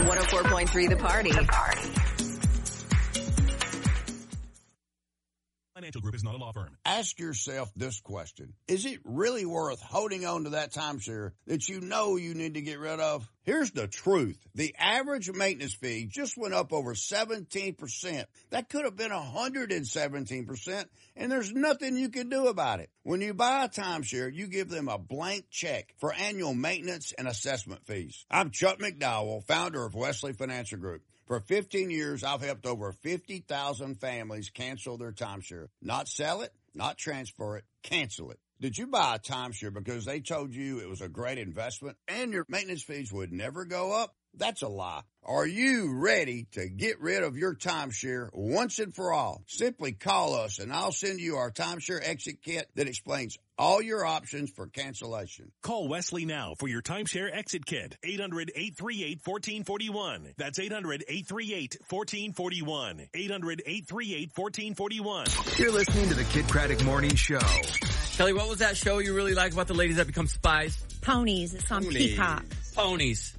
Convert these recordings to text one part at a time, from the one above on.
104.3 The Party. Financial Group is not a law firm. Ask yourself this question. Is it really worth holding on to that timeshare that you know you need to get rid of? Here's the truth. The average maintenance fee just went up over 17%. That could have been 117%, and there's nothing you can do about it. When you buy a timeshare, you give them a blank check for annual maintenance and assessment fees. I'm Chuck McDowell, founder of Wesley Financial Group. For 15 years, I've helped over 50,000 families cancel their timeshare. Not sell it, not transfer it, cancel it. Did you buy a timeshare because they told you it was a great investment and your maintenance fees would never go up? That's a lie. Are you ready to get rid of your timeshare once and for all? Simply call us and I'll send you our timeshare exit kit that explains all your options for cancellation. Call Wesley now for your timeshare exit kit. 800-838-1441. That's 800-838-1441. 800-838-1441. You're listening to the Kid Craddock Morning Show. Kelly, what was that show you really like about the ladies that become spies? Ponies. It's on Peacock. Ponies.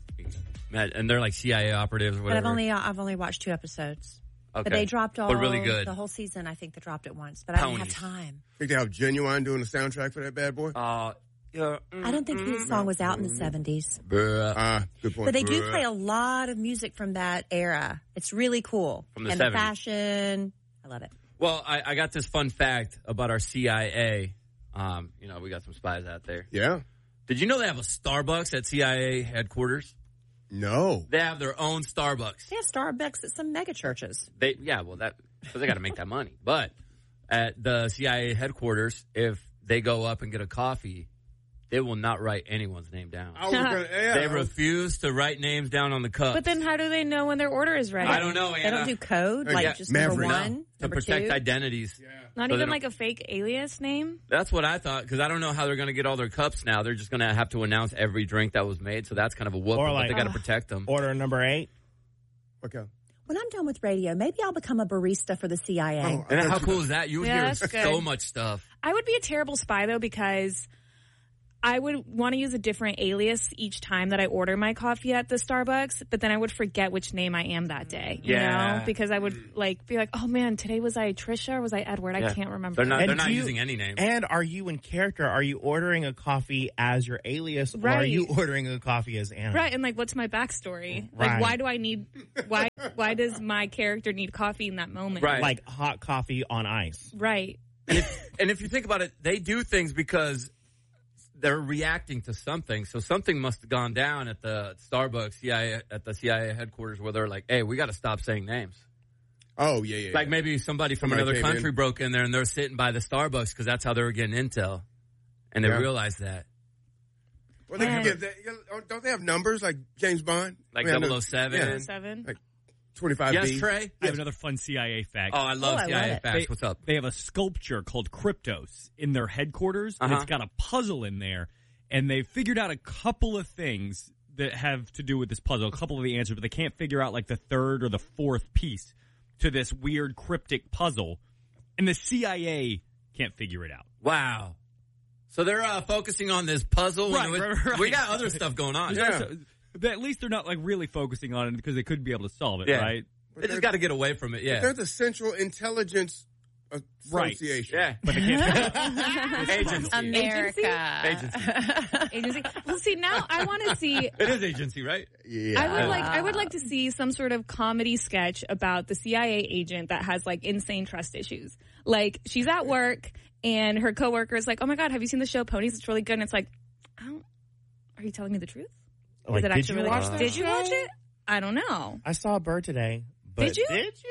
And they're like CIA operatives or whatever. But I've only watched 2 episodes. Okay. But they dropped But really good. the whole season. I think they dropped it once, but I didn't have time. Think they have Genuine doing the soundtrack for that bad boy? I don't think his song was out in the 70s. Good point. But they do play a lot of music from that era. It's really cool. From the and 70s. the fashion. I love it. Well, I got this fun fact about our CIA. We got some spies out there. Yeah. Did you know they have a Starbucks at CIA headquarters? No. They have their own Starbucks. They have Starbucks at some mega churches. Because they got to make that money. But at the CIA headquarters, if they go up and get a coffee, they will not write anyone's name down. They refuse to write names down on the cup. But then how do they know when their order is ready? I don't know, Anna. They don't do code, just Maverick. number 1, to number protect 2. identities. Yeah. Not So even they like a fake alias name? That's what I thought, because I don't know how they're going to get all their cups now. They're just going to have to announce every drink that was made, so that's kind of a whoop, but they got to protect them. Order number 8. Okay. When I'm done with radio, maybe I'll become a barista for the CIA. And how cool is that? You would hear that's so good. much stuff. I would be a terrible spy, though, because I would want to use a different alias each time that I order my coffee at the Starbucks, but then I would forget which name I am that day, you know? Because I would be like, oh man, today was I Trisha or was I Edward? I can't remember. They're not using any name. And are you in character? Are you ordering a coffee as your alias, or are you ordering a coffee as Anna? Right, and what's my backstory? Right. Like, why do I need, why does my character need coffee in that moment? Right. Like hot coffee on ice. Right. And if you think about it, they do things because they're reacting to something. So something must have gone down at the Starbucks at the CIA headquarters where they're like, hey, we got to stop saying names. Oh, yeah. Like maybe somebody from another country broke in there and they're sitting by the Starbucks because that's how they were getting intel. And they realized that. Well, they can don't they have numbers like James Bond? Like 007. 007. Like 25B. Yes, Trey? I have another fun CIA fact. Oh, I love CIA facts. What's up? They have a sculpture called Kryptos in their headquarters, and it's got a puzzle in there, and they've figured out a couple of things that have to do with this puzzle, a couple of the answers, but they can't figure out like the third or the fourth piece to this weird cryptic puzzle, and the CIA can't figure it out. Wow. So they're focusing on this puzzle. Right. We got other stuff going on. Yeah. So, at least they're not like really focusing on it because they could be able to solve it, right? They just got to get away from it, But they're the Central Intelligence Association. Yeah. But they can't. Agency. America. Agency. Well, see, now I want to see. It is agency, right? Yeah. I would like to see some sort of comedy sketch about the CIA agent that has like insane trust issues. Like she's at work and her coworker is like, "Oh my God, have you seen the show Ponies? It's really good." And it's like, are you telling me the truth? Like, is it actually really watch good? that Did you watch it? I don't know. I saw a bird today. But Did you?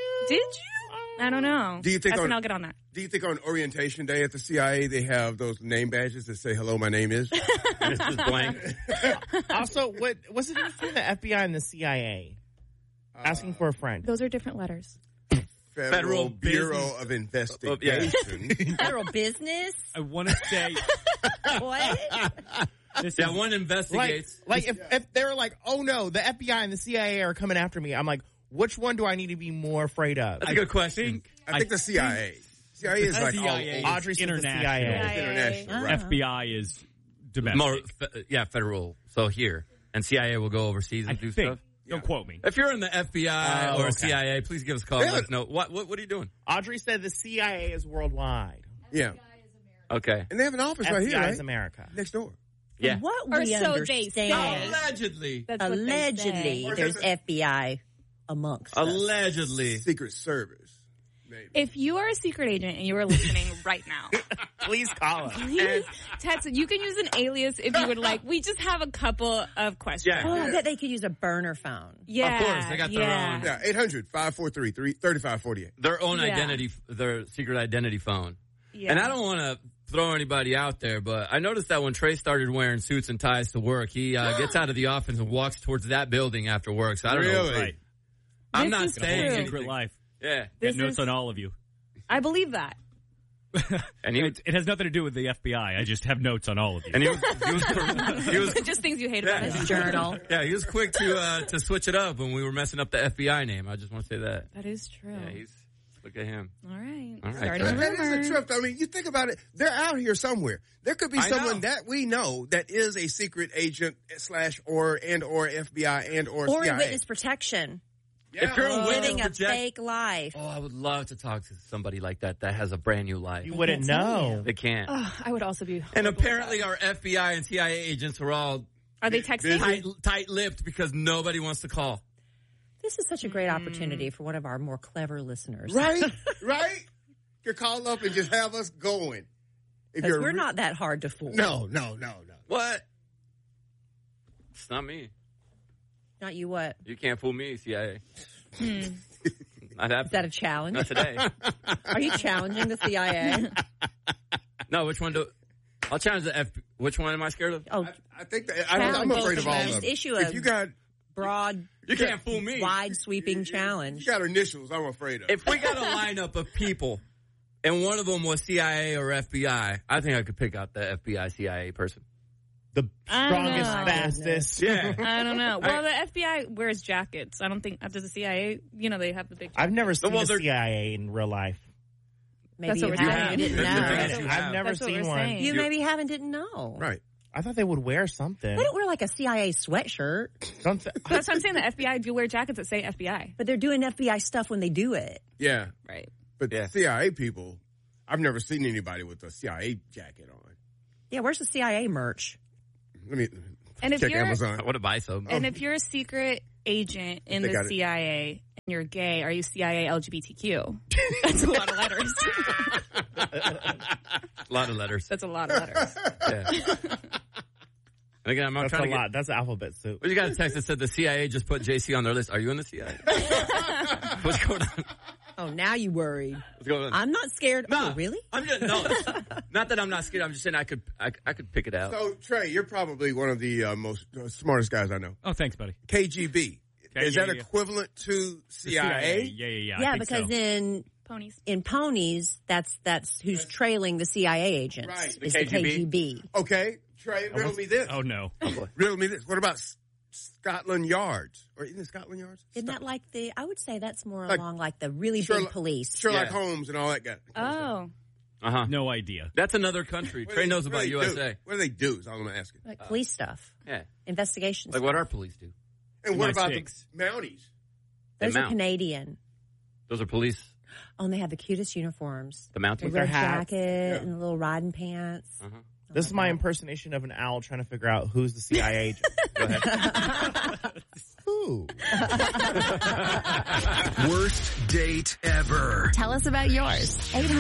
I don't know. Do you think I'll get on that. Do you think on orientation day at the CIA they have those name badges that say "Hello, my name is"? And it's just blank. Also, what's the difference between the FBI and the CIA? Asking for a friend. Those are different letters. Federal Bureau of Investigation. Federal business? I want to say... What? One investigates. Like if they were like, oh no, the FBI and the CIA are coming after me, I'm like, which one do I need to be more afraid of? That's a good question. I think the CIA. CIA is like CIA all Audrey said the international. CIA. international. Right. FBI is domestic. More, federal. So here. And CIA will go overseas and do stuff? Don't quote me. If you're in the FBI or CIA, please give us a call. Let us know. What are you doing? Audrey said the CIA is worldwide. Yeah. Okay. And they have an office right here, FBI right? is America. Next door. Yeah. What we so they say. understand. Allegedly. That's what they say. Allegedly, there's FBI amongst us. Allegedly. Secret Service. Maybe. If you are a secret agent and you are listening right now, Please call us. please text. You can use an alias if you would like. We just have a couple of questions. Yeah. Oh, I bet they could use a burner phone. Yeah, Of course, they got their own. Yeah, 800-543-3548. Their own Yeah. identity, their secret identity phone. Yeah. And I don't want to throw anybody out there, but I noticed that when Trey started wearing suits and ties to work, he gets out of the office and walks towards that building after work. So I don't know. Really? Right. I'm This not is saying true. Secret life. Yeah. This Got notes is- on all of you. I believe that. And he was, It has nothing to do with the FBI. I just have notes on all of you. and he was Just things you hate about Yeah. it. Journal. yeah, he was quick to switch it up when we were messing up the FBI name. I just want to say that. That is true. Yeah, look at him. All right. All right, Starting Trey. a That is rumor. a trip. I mean, you think about it. They're out here somewhere. There could be I someone know. that we know that is a secret agent / or FBI and or Or CIA. witness protection. If you're Living a project- fake life. Oh, I would love to talk to somebody like that has a brand new life. You wouldn't can't tell know. you. They can't. Oh, I would also be. And apparently our FBI and CIA agents are all Are they texting? tight-lipped because nobody wants to call. This is such a great opportunity for one of our more clever listeners. Right? Right? You call up and just have us going. If Because we're not that hard to fool. No. What? It's not me. Not you what? You can't fool me, CIA. Not Is happening. that a challenge? Not today. Are you challenging the CIA? No, which one I'll challenge the Which one am I scared of? Oh, I think that, I'm afraid of all of them. Issue If a you got broad, You can't fool me. wide sweeping challenge. you got initials, I'm afraid of. If we got a lineup of people and one of them was CIA or FBI, I think I could pick out the FBI CIA person. The I don't strongest, know. fastest. Yeah. I don't know. Well, the FBI wears jackets. I don't think after the CIA, they have the big. I've never seen Well, the they're- CIA in real life. Maybe That's you what we're haven't. saying. You didn't That's the know. thing. You have. I've never That's what seen we're one. saying. You maybe haven't didn't know. Right. I thought they would wear something. They don't wear like a CIA sweatshirt, Don't That's what I'm saying. The FBI do wear jackets that say FBI. but they're doing FBI stuff when they do it. Yeah. Right. But Yeah. CIA people, I've never seen anybody with a CIA jacket on. Yeah, where's the CIA merch? Let me And if check you're Amazon. I would have buy some. and if you're a secret agent in They the got it. CIA and you're gay, are you CIA LGBTQ? That's a lot of letters. A lot of letters. That's a lot of letters. Yeah. And again, I'm not That's trying a to get. lot. That's alphabet soup. Well, you got a text that said the CIA just put JC on their list. Are you in the CIA? What's going on? Oh, now you worried. What's going on? I'm not scared. No, Oh, really? I'm just not that I'm not scared. I'm just saying I could pick it out. So, Trey, you're probably one of the most smartest guys I know. Oh, thanks, buddy. KGB. Okay, Is yeah, that yeah. equivalent to CIA? Yeah. I Yeah, think because so. Ponies. in Ponies, that's who's trailing the CIA agents. Right, the Is KGB. the KGB. Okay, Trey, riddle me this. Oh no. Riddle me this. What about Scotland Yards? Or isn't it Scotland Yards? Isn't that like I would say that's more Like along like the really Sherlock- big police. Sherlock Yeah. Holmes and all that guy. Oh. Uh-huh. No idea. That's another country. What Trey do they- knows what about do they USA. do? What do they do is all I'm asking. Like police stuff. Yeah. Investigations. Like what our police do. And what about MI6. the Mounties? Those They are mount. Canadian. Those are police. Oh, and they have the cutest uniforms. The Mounties. The their red hats. jacket and the little riding pants. Uh-huh. This is my impersonation of an owl trying to figure out who's the CIA agent. Go ahead. Ooh. Worst date ever. Tell us about yours.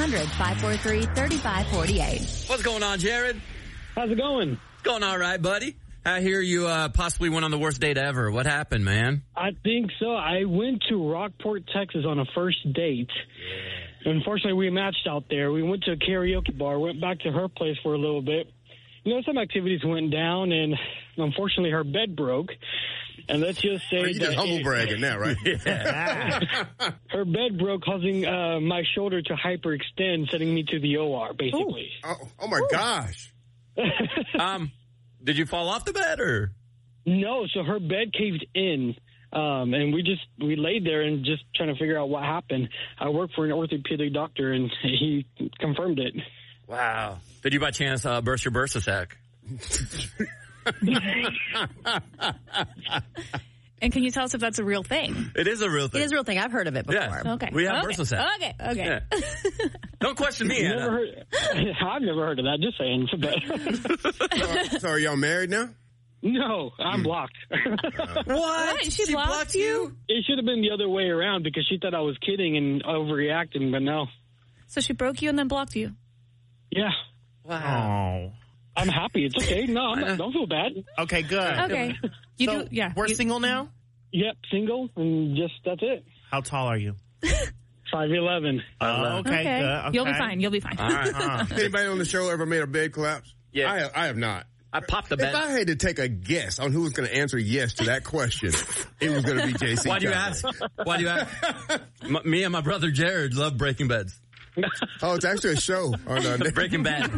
800-543-3548. What's going on, Jared? How's it going? Going all right, buddy. I hear you possibly went on the worst date ever. What happened, man? I think so. I went to Rockport, Texas on a first date. Unfortunately, we matched out there. We went to a karaoke bar, went back to her place for a little bit. Some activities went down, and unfortunately, her bed broke. And let's just say You just humble bragging now, right? her bed broke, causing my shoulder to hyperextend, sending me to the OR, basically. Oh my gosh. Did you fall off the bed or? No, so her bed caved in. And we laid there and just trying to figure out what happened. I work for an orthopedic doctor, and he confirmed it. Wow. Did you by chance burst your bursa sac? And can you tell us if that's a real thing? It is a real thing. It is a real thing. I've heard of it before. Yeah. Okay. We have Versacet. Okay. Yeah. Don't question me, Anna. I've never heard of that. Just saying. So are y'all married now? No, I'm blocked. What? She blocked you? It should have been the other way around because she thought I was kidding and overreacting, but no. So she broke you and then blocked you? Yeah. Wow. I'm happy. It's okay. No, don't feel bad. Okay, good. Okay. We're single now? Yep, single, and that's it. How tall are you? 5'11". Okay, good. Okay. You'll be fine. You'll be fine. All right. Anybody on the show ever made a bed collapse? Yeah. I have not. I popped the bed. If I had to take a guess on who was going to answer yes to that question, it was going to be JC. Why do you ask? Me and my brother Jared love breaking beds. Oh, it's actually a show on Breaking Bad.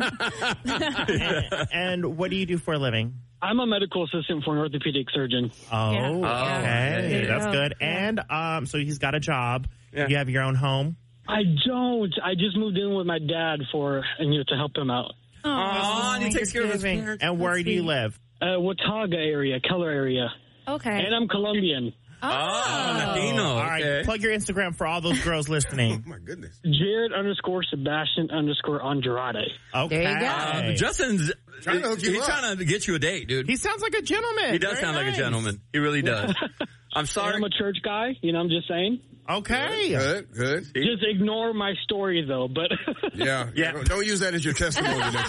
And what do you do for a living? I'm a medical assistant for an orthopedic surgeon. Oh, Yeah. okay. Yeah. That's good. And so he's got a job. Yeah. You have your own home? I don't. I just moved in with my dad to help him out. Oh, and he takes care of his parents. And where do you live? Watauga area, Keller area. Okay. And I'm Colombian. Oh, Latino. All right, Okay. plug your Instagram for all those girls listening. Oh, my goodness. Jared_Sebastian_Andrade. Okay. There you go. Justin's Trying to hook you he's up. trying to get you a date, dude. He sounds like a gentleman. He does Very sound like nice. a gentleman. He really does. I'm And sorry. I'm a church guy. I'm just saying. Okay. Good. Just ignore my story, though. But Yeah. Don't use that as your testimony next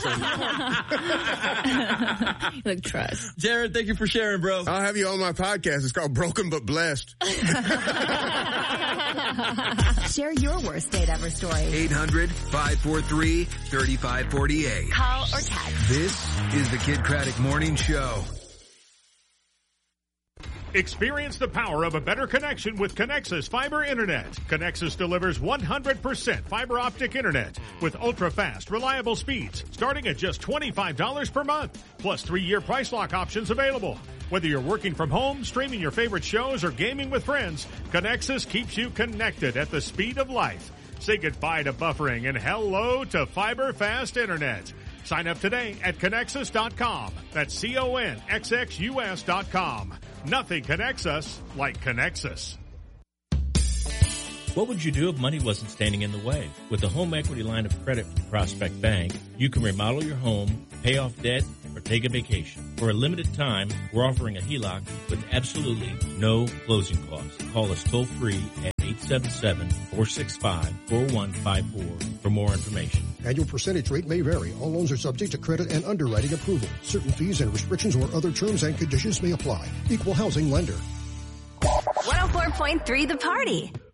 time. Like trust. Jared, thank you for sharing, bro. I'll have you on my podcast. It's called Broken But Blessed. Share your worst date ever story. 800-543-3548. Call or text. This is the Kid Craddock Morning Show. Experience the power of a better connection with Connexus Fiber Internet. Connexus delivers 100% fiber optic internet with ultra-fast, reliable speeds starting at just $25 per month, plus 3-year price lock options available. Whether you're working from home, streaming your favorite shows, or gaming with friends, Connexus keeps you connected at the speed of life. Say goodbye to buffering and hello to fiber fast internet. Sign up today at Connexus.com. That's CONXXUS.com. Nothing connects us like Connexus. What would you do if money wasn't standing in the way? With a home equity line of credit from Prospect Bank, you can remodel your home, pay off debt, or take a vacation. For a limited time, we're offering a HELOC with absolutely no closing costs. Call us toll free at 877-465-4154 for more information. Annual percentage rate may vary. All loans are subject to credit and underwriting approval. Certain fees and restrictions or other terms and conditions may apply. Equal housing lender. 104.3 The Party.